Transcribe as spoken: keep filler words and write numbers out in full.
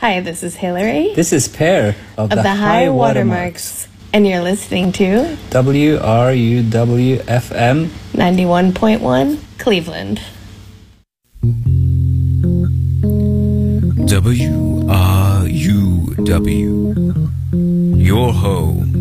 Hi, this is Hillary. This is Per of, of the, the High Watermarks. Watermarks. And you're listening to W R U W F M ninety-one point one Cleveland. W R U W, your home